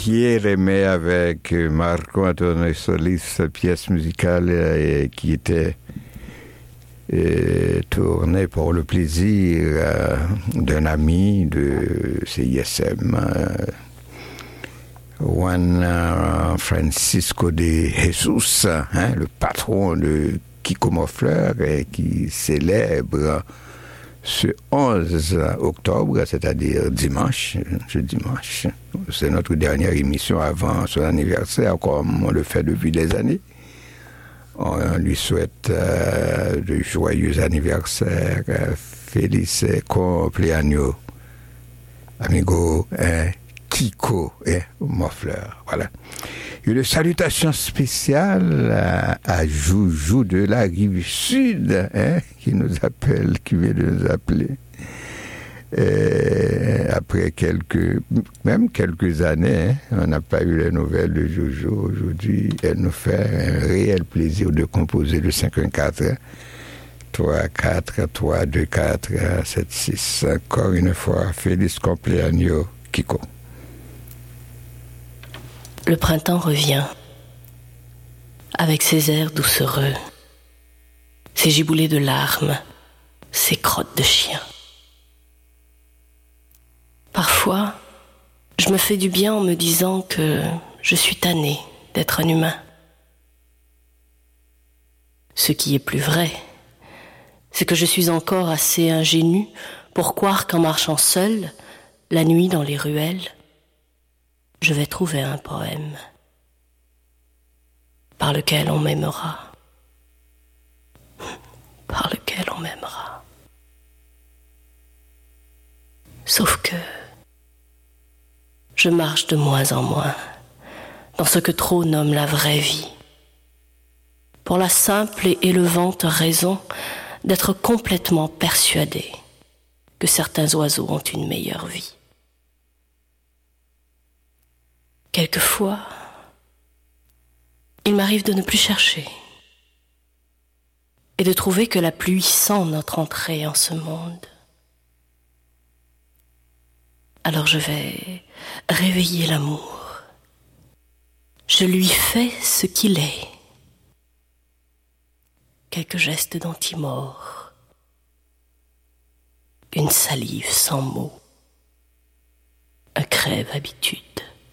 Hier aimait avec Marco Antonio Solis pièce musicale qui était tournée pour le plaisir d'un ami de CISM, Juan Francisco de Jesus, le patron de Kiko Mofleur, qui célèbre ce 11 octobre, c'est-à-dire dimanche. C'est notre dernière émission avant son anniversaire, comme on le fait depuis des années. On lui souhaite de joyeux anniversaire, felice cumpleaños, amigo Kiko Mofleur. Voilà. Une salutation spéciale à Joujou de la Rive Sud, qui nous appelle, qui vient de nous appeler. Après quelques années, on n'a pas eu les nouvelles de Joujou. Aujourd'hui, elle nous fait un réel plaisir de composer le 514 3-4, 3-2-4, 7-6. Encore une fois, feliz cumpleaños, Kiko. Le printemps revient, avec ses airs doucereux, ses giboulées de larmes, ses crottes de chien. Parfois, je me fais du bien en me disant que je suis tannée d'être un humain. Ce qui est plus vrai, c'est que je suis encore assez ingénue pour croire qu'en marchant seule, la nuit dans les ruelles, je vais trouver un poème par lequel on m'aimera. Par lequel on m'aimera. Sauf que je marche de moins en moins dans ce que trop nomment la vraie vie, pour la simple et élevante raison d'être complètement persuadée que certains oiseaux ont une meilleure vie. Quelquefois, il m'arrive de ne plus chercher et de trouver que la pluie sent notre entrée en ce monde. Alors je vais réveiller l'amour. Je lui fais ce qu'il est. Quelques gestes d'antimore. Une salive sans mots. Un crève habitude.